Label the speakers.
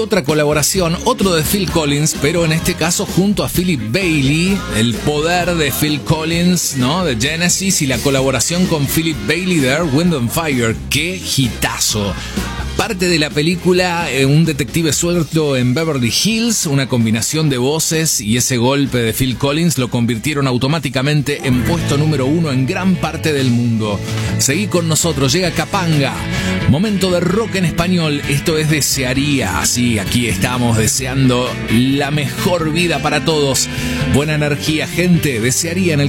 Speaker 1: otra colaboración, otro de Phil Collins, pero en este caso junto a Philip Bailey, el poder de Phil Collins, ¿no? De Genesis, y la colaboración con Philip Bailey de Earth, Wind and Fire. ¡Qué hitazo! Parte de la película, un detective suelto en Beverly Hills, una combinación de voces y ese golpe de Phil Collins lo convirtieron automáticamente en puesto número 1 en gran parte del mundo. Seguí con nosotros, llega Capanga, momento de rock en español. Esto es Desearía, así aquí estamos deseando la mejor vida para todos. Buena energía, gente, Desearía en el